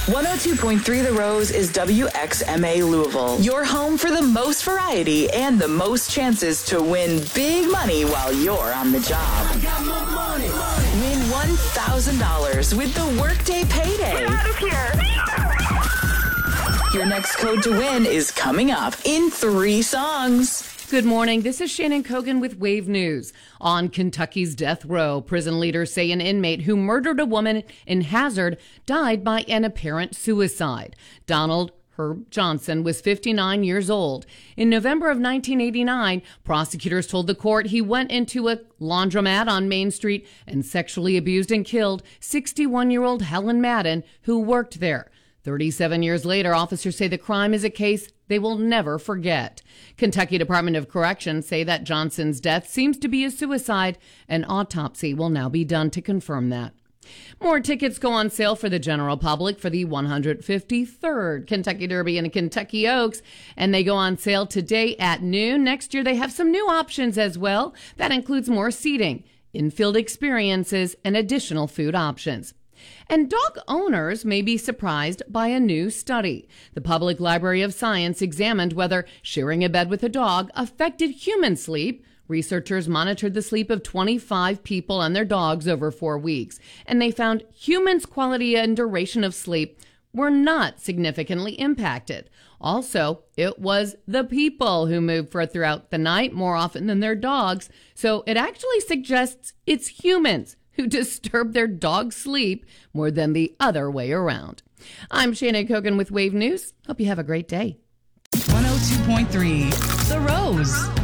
102.3 The Rose is WXMA Louisville, your home for the most variety and the most chances to win big money while you're on the job. I got more money. Win $1,000 with the Workday Payday. Get out of here. Your next code to win is coming up in 3 songs. Good morning. This is Shannon Kogan with Wave News. On Kentucky's death row, prison leaders say an inmate who murdered a woman in Hazard died by an apparent suicide. Donald Herb Johnson was 59 years old. In November of 1989, prosecutors told the court he went into a laundromat on Main Street and sexually abused and killed 61-year-old Helen Madden, who worked there. 37 years later, officers say the crime is a case they will never forget. Kentucky Department of Corrections say that Johnson's death seems to be a suicide. An autopsy will now be done to confirm that. More tickets go on sale for the general public for the 153rd Kentucky Derby in Kentucky Oaks, and they go on sale today at noon. Next year, they have some new options as well. That includes more seating, infield experiences, and additional food options. And dog owners may be surprised by a new study. The Public Library of Science examined whether sharing a bed with a dog affected human sleep. Researchers monitored the sleep of 25 people and their dogs over 4 weeks, and they found humans' quality and duration of sleep were not significantly impacted. Also, it was the people who moved throughout the night more often than their dogs, so it actually suggests it's humans who disturb their dog's sleep more than the other way around. I'm Shannon Kogan with Wave News. Hope you have a great day. 102.3 The Rose.